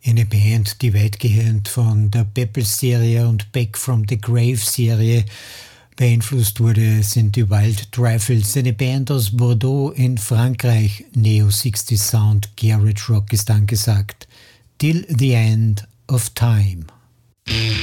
Eine Band, die weitgehend von der Beppel-Serie und Back from the Grave-Serie beeinflusst wurde, sind die Wild Trifles, eine Band aus Bordeaux in Frankreich. Neo-60 Sound, Garage Rock ist angesagt. Till the End of Time.